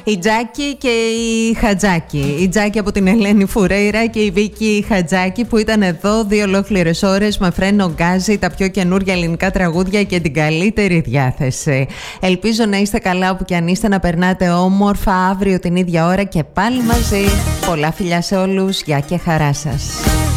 Η Τζάκη και η Χατζάκη. Η Τζάκη από την Ελένη Φουρέιρα και η Βίκη Χατζάκη που ήταν εδώ 2 ολόκληρες ώρες με φρένο γκάζι, τα πιο καινούργια ελληνικά τραγούδια και την καλύτερη διάθεση. Ελπίζω να είστε καλά όπου και αν είστε, να περνάτε όμορφα αύριο την ίδια ώρα και πάλι μαζί. Πολλά φιλιά σε όλους, γεια και χαρά σας.